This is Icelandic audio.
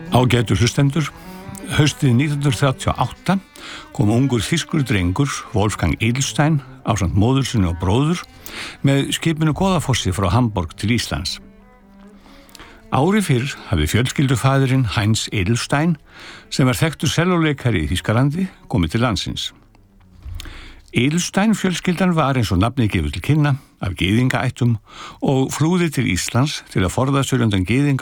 Ágætu hlustendur, haustið 1938 kom ungur þýskur drengur, Wolfgang Edelstein, ásamt móður sinni og bróður, með skipinu Goðafossi frá Hamborg til Íslands. Ári fyrr hafi fjölskyldufaðurinn Heinz Edelstein, sem var þekktur sellóleikari í Þýskalandi, komið til landsins. Edelstein fjölskyldan var eins og nafnið gefur til kynna af gyðingaættum og flúði til Íslands til að forða sér undan gyðinga